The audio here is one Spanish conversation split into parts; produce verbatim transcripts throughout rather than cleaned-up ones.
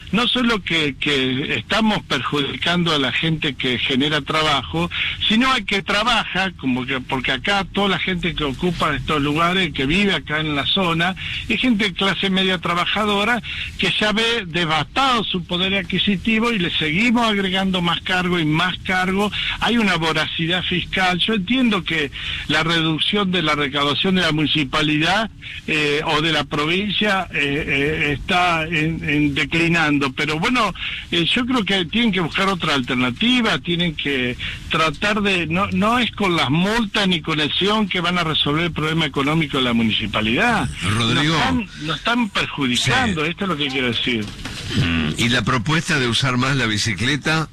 no solo que, que estamos perjudicando a la gente que genera trabajo, sino a que trabaja, como que porque acá toda la gente que ocupa estos lugares, que vive acá en la zona, es gente de clase media trabajadora que ya ve devastado su poder adquisitivo y le seguimos agregando más cargo y más cargo. Hay una voracidad fiscal. Yo entiendo que la reducción de la recaudación de la municipalidad eh, o de la provincia eh, eh, está en, en declinando, pero bueno, eh, yo creo que tienen que buscar otra alternativa, tienen que tratar de, no no es con las multas ni con el C I O N que van a resolver el problema económico de la municipalidad. Rodrigo, nos están, nos están perjudicando, sí. Esto es lo que quiero decir. Y la propuesta de usar más la bicicleta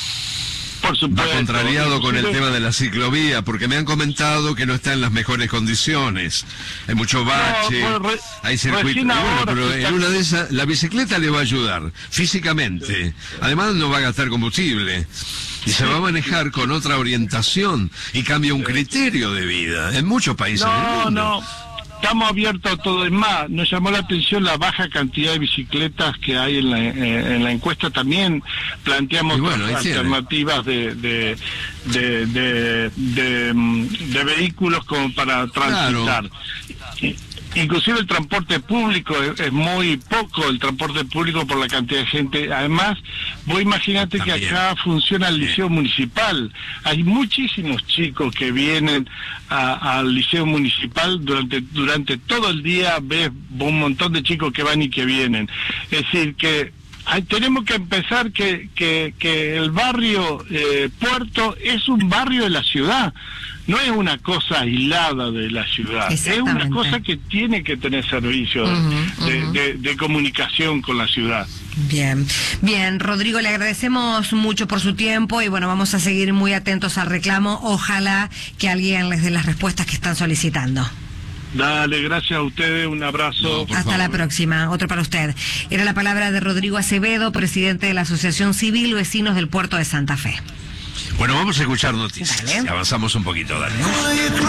Por supuesto, va contrariado con el sí. tema de la ciclovía, porque me han comentado que no está en las mejores condiciones. Hay mucho bache, no, re, hay circuitos. Bueno, pero en una de esas, la bicicleta le va a ayudar físicamente. Sí. Además, no va a gastar combustible. Y sí. se va a manejar con otra orientación y cambia un sí. criterio de vida en muchos países no, del mundo. No, no. Estamos abiertos a todo. Es más, nos llamó la atención la baja cantidad de bicicletas que hay en la, eh, en la encuesta. También planteamos bueno, alternativas de de de, de, de, de vehículos como para transitar. Claro. Y, inclusive el transporte público es, es muy poco, el transporte público por la cantidad de gente. Además, vos imaginate También. que acá funciona el liceo municipal. Hay muchísimos chicos que vienen a, al liceo municipal durante durante todo el día. Ves un montón de chicos que van y que vienen. Es decir, que hay, tenemos que empezar que, que, que el barrio eh, Puerto es un barrio de la ciudad. No es una cosa aislada de la ciudad, es una cosa que tiene que tener servicios uh-huh, de, uh-huh. de, de comunicación con la ciudad. Bien, bien, Rodrigo, le agradecemos mucho por su tiempo y bueno, vamos a seguir muy atentos al reclamo. Ojalá que alguien les dé las respuestas que están solicitando. Dale, gracias a ustedes, un abrazo. No, Hasta favor. la próxima, otro para usted. Era la palabra de Rodrigo Acevedo, presidente de la Asociación Civil Vecinos del Puerto de Santa Fe. Bueno, vamos a escuchar noticias. Dale. Avanzamos un poquito, dale.